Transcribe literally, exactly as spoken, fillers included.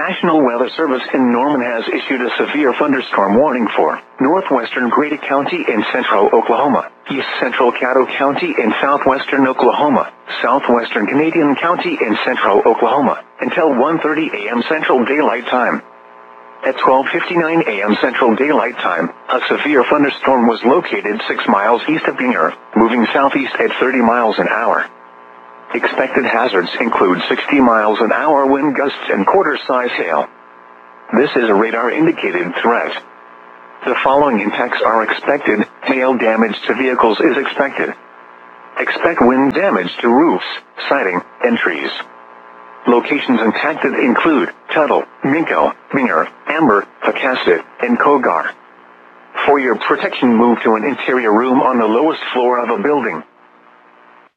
National Weather Service in Norman has issued a severe thunderstorm warning for northwestern Grady County in central Oklahoma, east central Caddo County in southwestern Oklahoma, southwestern Canadian County in central Oklahoma, until one thirty a m Central Daylight Time. At twelve fifty-nine a m Central Daylight Time, a severe thunderstorm was located six miles east of Binger, moving southeast at thirty miles an hour. Expected hazards include sixty miles an hour wind gusts and quarter-size hail. This is a radar-indicated threat. The following impacts are expected. Hail damage to vehicles is expected. Expect wind damage to roofs, siding, and trees. Locations impacted include Tuttle, Minko, Binger, Amber, Pocasset, and Kogar. For your protection, move to an interior room on the lowest floor of a building.